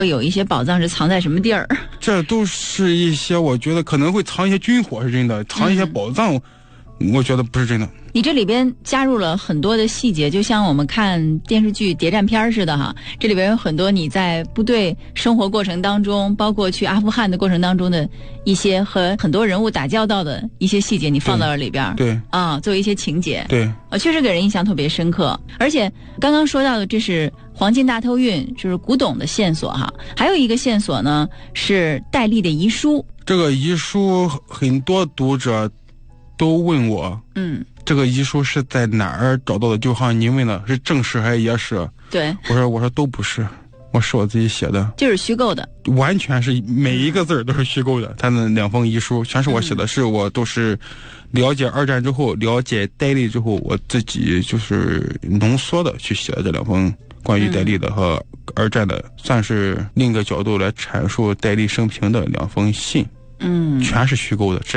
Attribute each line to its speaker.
Speaker 1: 有一些宝藏是藏在什么地儿？
Speaker 2: 这都是一些我觉得可能会藏一些军火是真的，藏一些宝藏，我觉得不是真的。
Speaker 1: 你这里边加入了很多的细节，就像我们看电视剧谍战片似的哈。这里边有很多你在部队生活过程当中，包括去阿富汗的过程当中的一些和很多人物打交道的一些细节，你放到了里边。
Speaker 2: 对
Speaker 1: 啊，作为一些情节。
Speaker 2: 对，
Speaker 1: 确实给人印象特别深刻。而且刚刚说到的，这是黄金大偷运，就是古董的线索哈。还有一个线索呢是戴笠的遗书。
Speaker 2: 这个遗书很多读者都问我，这个遗书是在哪儿找到的？就好像你问的是正史还是野史？
Speaker 1: 对，
Speaker 2: 我说都不是，是我自己写的，
Speaker 1: 就是虚构的，
Speaker 2: 完全是每一个字都是虚构的。他那2封遗书全是我写的，是我都是了解二战之后，了解戴笠之后，我自己就是浓缩的去写的这2封关于戴笠的和二战的，算是另一个角度来阐述戴笠生平的2封信，全是虚构的。